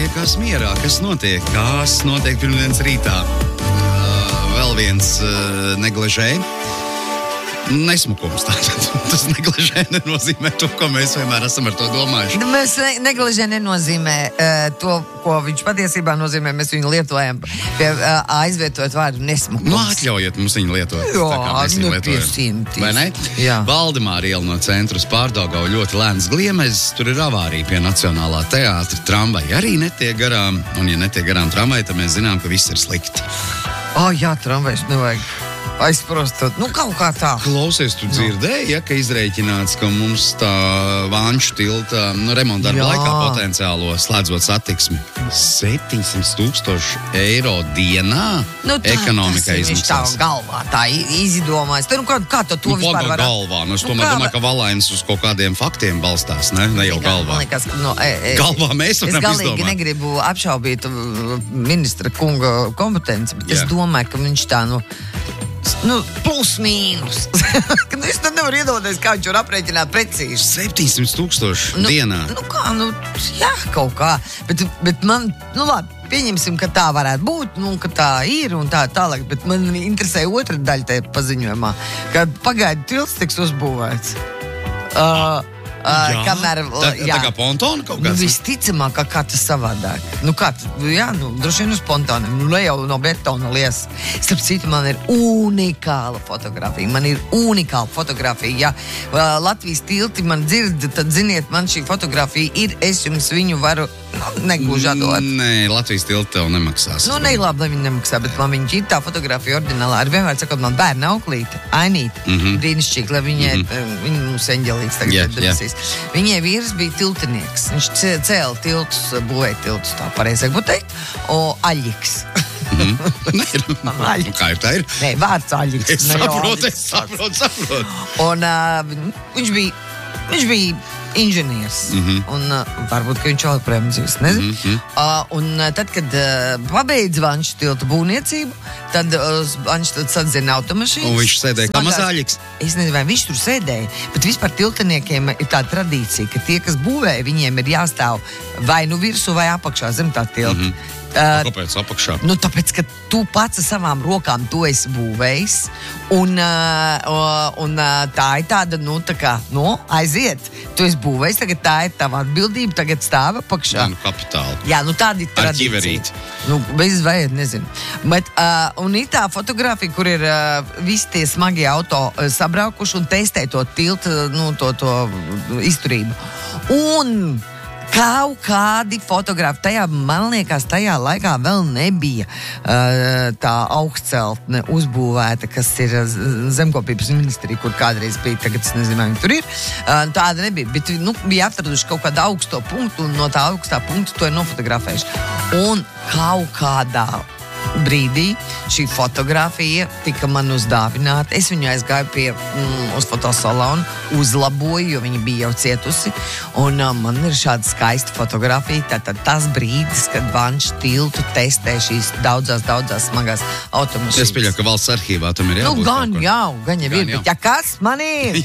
paliekās mierā. Kas notiek pirmdienas rītā? Vēl viens negležē. Nesmukums tātad. Tas negležē nenozīmē to, ko mēs vienmēr esam ar to domājuši. Mēs negležē nenozīmē to, ko viņš patiesībā nozīmē. Mēs viņu lietojam aizvietojot vārdu nesmukums. Atļaujiet mums viņu lietot. Jā, piesimtīs. Vai ne? Jā. Valdemāra iela no centra uz Pārdaugava ļoti lēns gliemezis. Tur ir avārija pie Nacionālā teātra. Tramvaji arī netiek garām. Un ja netiek garām tramvaji, tad mēs zinām, ka viss ir slikti. Jā, tramvajs nevajag aizprostot. Kaut kā tā. Klausies, tu dzirdēji, ka izrēķināts, ka mums tā Vanšu tilta remonta darba laikā potenciālo slēdzot satiksmi 700,000 eiro dienā ekonomikai izmaksās. Tas tā galvā, tā izdomājas. Kā to vispār var? Galvā. Es domāju, ka Valainis uz kaut kādiem faktiem balstās, ne jau galvā. Man liekas, galvā mēs varam izdomāt. Es galīgi negribu apšaubīt ministra kunga kompetenci, bet es domāju, ka viņš tā, plus mīnus. Es tad nevaru iedomāties, kā viņš var aprēķināt precīzi. 700,000 dienā. Jā, kaut kā. Bet man, labi, pieņemsim, ka tā varētu būt, ka tā ir un tā tālāk, bet man interesē otra daļa tajā paziņojumā, ka pagaidu tilts tiks uzbūvēts. Kamēr, tā kā pontona kaut kāds? Visticamāk, kā tas savādāk. Droši vien uz pontoniem. Ne jau no betona lies. Starp citu, man ir unikāla fotografija. Ja Latvijas tilti man dzird, tad ziniet, man šī fotografija ir. Es jums viņu varu negluži atdot. Nē, Latvijas tilti tev nemaksās. Ne labi, lai viņi nemaksā, bet man viņa ir tā fotografija oriģinālā. Ar vienmēr sakot, man bērna auklīte, Ainīte, brīnišķīgi, lai viņa mums eņģelīts tagad debesīs. Viņai vīrs bija tiltinieks. Viņš cēla tiltus, būvēja tiltus, tā pareizāk būtu teikt. Aļiks. Kā ir tā ir? Nē, vārds Aļiks. Es saprotu. Un viņš bija inženieris. Un varbūt, ka viņš joprojām dzīves, nezinu. Un tad, kad pabeidz Vanšu tiltu būvniecību, tad Vanšu tiltu sadzina automašīnas. Un viņš sēdēja kā mazāļiks. Es nezinu, vai viņš tur sēdēja, bet vispār tiltiniekiem ir tā tradīcija, ka tie, kas būvēja, viņiem ir jāstāv vai virsū vai apakšā zem tā tilta. Kāpēc apakšā? Tāpēc, ka tu pats ar savām rokām to esi būvējis. Un tā ir tāda, aiziet. Tu esi būvējis, tagad tā ir tava atbildība, tagad stāv apakšā. Kapitāli. Jā, tāda ir tradīcija. Ar ķiverīti. Bez vajag, nezinu. Bet, un ir tā fotografija, kur ir visi tie smagie auto sabraukuši un testē to tiltu, to izturību. Un kaut kādi fotografi. Man liekas, tajā laikā vēl nebija tā augstceltne uzbūvēta, kas ir zemkopības ministrija, kur kādreiz bija, tagad es nezinu, vai viņi tur ir. Tāda nebija, bet bija atraduši kaut kādu augsto punktu, un no tā augstā punkta to ir nofotografējuši. Un kaut kādā brīdī šī fotografija tika man uzdāvināta. Es viņu aizgāju uz fotosalonu, uzlaboju, jo viņa bija jau cietusi. Un man ir šāda skaista fotografija. Tātad tas brīdis, kad Vanšu tiltu testē šīs daudzās smagās automašīnas. Es pieļauju, ka valsts arhīvā tam ir jābūt. Gan jau ir. Bet ja kas man ir?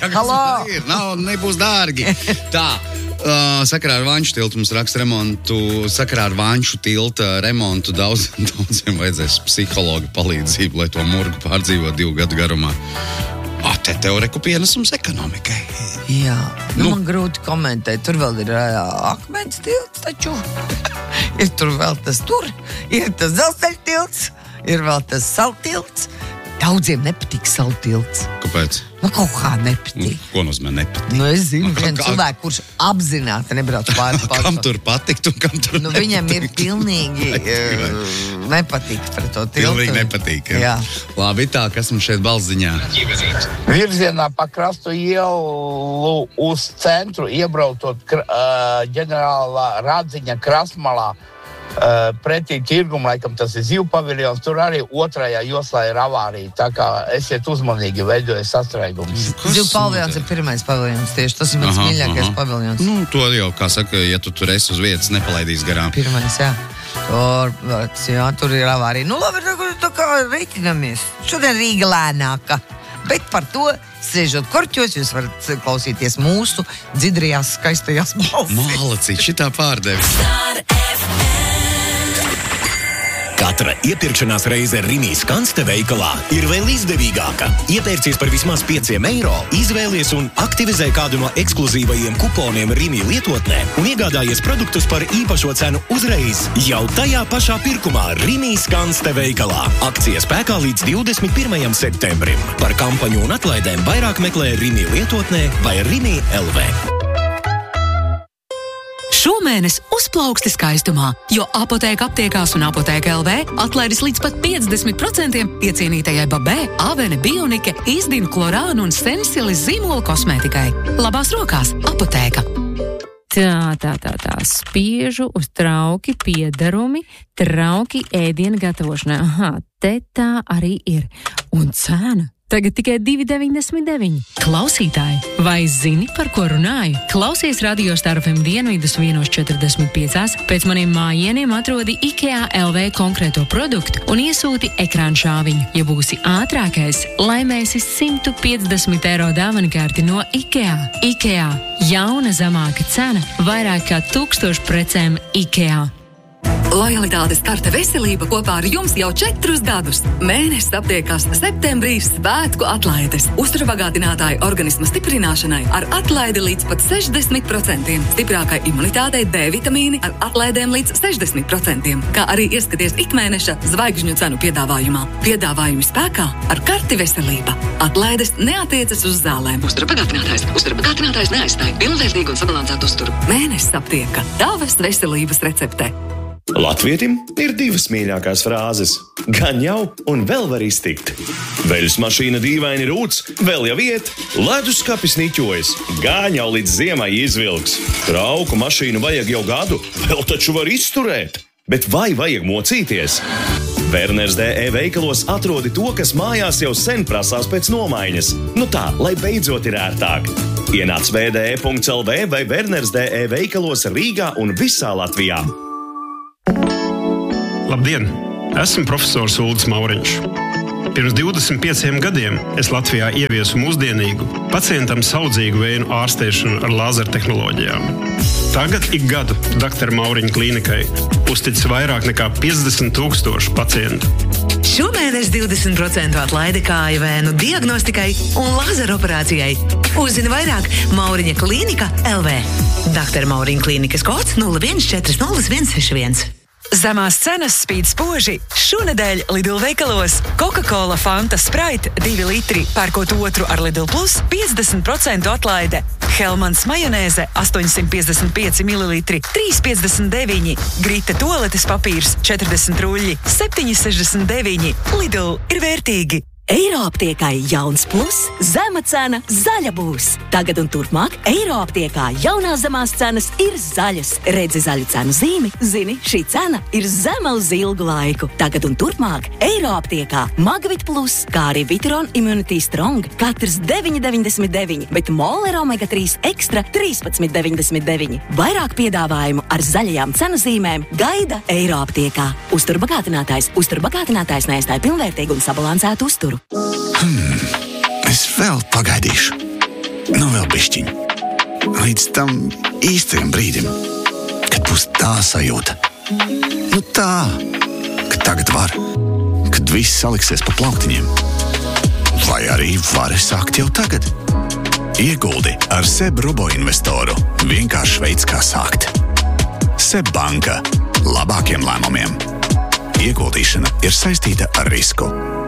Nebūs dārgi. Tā. Sakarā ar Vanšu tiltu mums raksta remontu. Sakarā ar Vanšu tilta remontu daudziem vajadzēs psihologa palīdzību, lai to murgu pārdzīvot 2 gadu garumā. Tev reku pienesums ekonomikai. Jā, man grūti komentēt. Tur vēl ir akmens tilts taču. Ir tur vēl tas ir tas dzelzceļa tilts, ir vēl tas saltilts. Daudziem nepatīk saltilts. Kāpēc? Kaut kā nepatīk. Ko nozīmē nepatīk? Es zinu, viens cilvēks, kurš apzināti nebrauc pāri. Kam tur patikt un kam tur nepatīk? Viņam ir pilnīgi nepatīk par to tiltu. Pilnīgi nepatīk, jā. Labi, tā, kas mums šeit balsziņā? Virzienā pa Krastu ielu uz centru, iebraucot ģenerālā Radziņa Krasmalā, pretī tirgumu, laikam tas ir Zivu paviljons, tur arī otrajā joslā ir avārija, tā kā esiet uzmanīgi, veidojas sastrēgums. Zivu paviljons ir pirmais paviljons, tieši tas ir mans mīļākais paviljons. To jau, kā saka, ja tu tur esi uz vietas, nepalaidīs garām. Pirmais, jā. Tur ir avārija. Labi, tā kā reiķinamies. Šodien Rīga lēnāka, bet par to sēžot korķos, jūs varat klausīties mūsu dzidrajās, skaistajās balsīs. Mālacīt, šitā pārdevis. Katra iepirkšanās reize Rimī Skanste veikalā ir vēl izdevīgāka. Iepērcies par vismaz €5, izvēlies un aktivizē kādu no ekskluzīvajiem kuponiem Rimī lietotnē un iegādājies produktus par īpašo cenu uzreiz jau tajā pašā pirkumā Rimī Skanste veikalā. Akcija spēkā līdz 21. septembrim. Par kampaņu un atlaidēm vairāk meklē Rimī lietotnē vai Rimī LV. Šomēnes uzplauksti skaistumā, jo Apotēka aptiekās un Apotēka LV atlaides līdz pat 50% iecienītajai Babē, Avene, Bionike, Izdinu, Klorānu un Sensilis zīmola kosmētikai. Labās rokās Apotēka. Tā. Spiežu uz trauki piedarumi, trauki ēdienu gatavošanai. Aha, te tā arī ir. Un cena? Tagad tikai 2,99. Klausītāji, vai zini, par ko runāju? Klausies Radio Star FM dienvidus 1:45. Pēc maniem mājieniem atrodi IKEA LV konkrēto produktu un iesūti ekrāna šāviņu. Ja būsi ātrākais, laimēsi €150 dāvankārti no IKEA. IKEA. Jauna zemāka cena, vairāk kā 1000 precēm IKEA. Lojalitātes karte veselība kopā ar jums jau 4 gadus. Mēnesis aptiekās septembrī svētku atlaides. Uzturbagātinātāji organisma stiprināšanai ar atlaidi līdz pat 60%. Stiprākai imunitātei D vitamīni ar atlaidēm līdz 60%. Kā arī ieskaties ikmēneša zvaigžņu cenu piedāvājumā. Piedāvājumi spēkā ar karti veselība. Atlaides neatiecas uz zālēm. Uzturbagātinātājs neaizstāj pilnvērtīgu un sabalansētu uzturu. Mēnesis aptieka. Tavas veselības recepte. Latvietim ir 2 mīļākās frāzes. Gan jau, un vēl var iztikt. Veļas mašīna dīvaini rūc, vēl jau iet, leduskapis niķojas, gan jau līdz ziemai izvilks. Trauku mašīnu vajag jau gadu, vēl taču var izturēt. Bet vai vajag mocīties? Werners DE veikalos atrodi to, kas mājās jau sen prasās pēc nomaiņas. Nu tā, lai beidzot ir ērtāk. Ienāc vde.lv vai Werners DE veikalos Rīgā un visā Latvijā. Labdien! Esmu profesors Uldis Mauriņš. Pirms 25 gadiem es Latvijā ieviesu mūsdienīgu, pacientam saudzīgu vēju ārstēšanu ar lāzertehnoloģijām. Tagad ik gadu Dr. Mauriņa klīnikai uztic vairāk nekā 50,000 pacientu. Šomēnes 20% atlaide kāju vēnu diagnostikai un lāzeroperācijai. Uzzini vairāk Mauriņa klīnika LV. Dr. Mauriņa klīnikas kods 0140 161. Zemās cenas spīd spoži. Šonedēļ Lidl veikalos Coca-Cola, Fanta, Sprite 2 litri, pērkot otru ar Lidl Plus 50% atlaide. Helmans majonēze 855 ml 3,59. Grita toaletes papīrs 40 ruļļi 7,69. Lidl ir vērtīgi. Eiroaptiekai jauns plus, zema cena, zaļa būs. Tagad un turpmāk Eiroaptiekā jaunās zemās cenas ir zaļas. Redzi zaļu cenu zīmi, zini, šī cena ir zema uz ilgu laiku. Tagad un turpmāk Eiroaptiekā Magvit plus, kā arī Viteron Immunity Strong, katrs 9,99, bet Moller Omega 3 Extra 13,99. Vairāk piedāvājumu ar zaļajām cenu zīmēm gaida Eiroaptiekā. Uzturbagātinātājs neaizstāja pilnvērtīgu un sabalansētu uzturu. Es vēl pagaidīšu. Nu vēl bišķiņ. Līdz tam īstajam brīdim, kad būs tā sajūta. Nu tā, ka tagad var. Kad viss saliksies pa plauktiņiem. Vai arī vari sākt jau tagad. Ieguldi ar SEB Robo investoru. Vienkārši veids, kā sākt. SEB banka. Labākiem lēmumiem. Ieguldīšana ir saistīta ar risku.